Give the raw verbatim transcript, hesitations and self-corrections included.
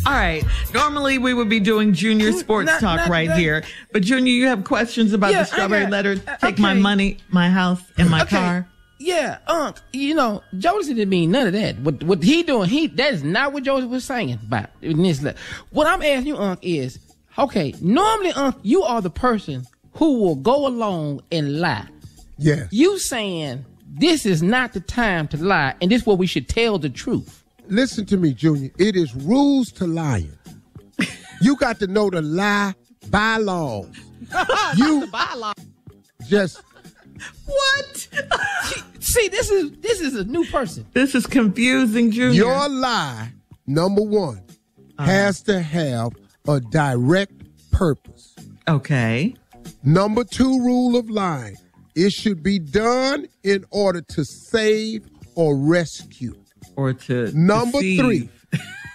All right. Normally we would be doing Junior Sports Not- Talk not right today. here. But Junior, you have questions about Yeah, the strawberry I got- letter? uh, Take my okay. money, my house, and my Okay. car. Yeah, Unc, you know, Joseph didn't mean none of that. What what he doing, he that is not what Joseph was saying about in this letter. What I'm asking you, Unc, is, okay, normally, Unc, you are the person who will go along and lie. Yes. You saying this is not the time to lie, and this is where we should tell the truth. Listen to me, Junior. It is rules to lying. You got to know the lie bylaws. You bylaw. just What? See, this is this is a new person. This is confusing, Junior. your lie, number one, has to have a direct purpose. Okay. Number two rule of lying, it should be done in order to save or rescue. Or to Number deceive. three,